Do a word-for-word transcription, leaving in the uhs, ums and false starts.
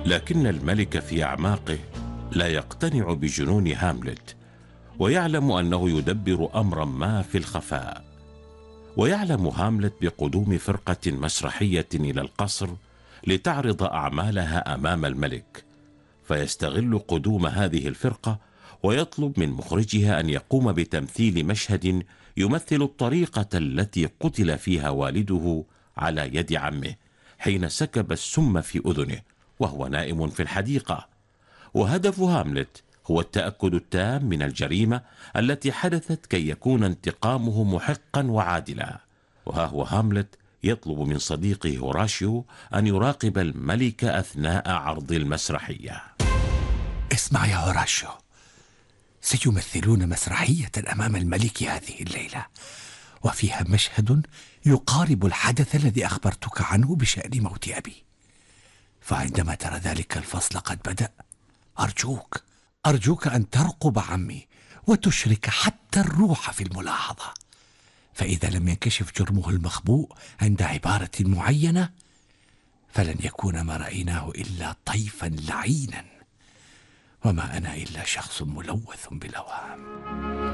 لكن الملك في أعماقه لا يقتنع بجنون هاملت، ويعلم أنه يدبر أمرا ما في الخفاء. ويعلم هاملت بقدوم فرقة مسرحية إلى القصر لتعرض أعمالها أمام الملك، فيستغل قدوم هذه الفرقة ويطلب من مخرجها أن يقوم بتمثيل مشهد يمثل الطريقة التي قتل فيها والده على يد عمه حين سكب السم في أذنه وهو نائم في الحديقة. وهدف هاملت هو التأكد التام من الجريمة التي حدثت كي يكون انتقامه محقا وعادلا. وها هو هاملت يطلب من صديقه هوراشيو أن يراقب الملك أثناء عرض المسرحية. اسمع يا هوراشيو، سيمثلون مسرحية أمام الملك هذه الليلة، وفيها مشهد يقارب الحدث الذي أخبرتك عنه بشأن موت أبي. فعندما ترى ذلك الفصل قد بدأ، أرجوك أرجوك أن ترقب عمي وتشرك حتى الروح في الملاحظة، فإذا لم ينكشف جرمه المخبوء عند عبارة معينة فلن يكون ما رأيناه إلا طيفا لعينا، وما أنا إلا شخص ملوث بالأوهام.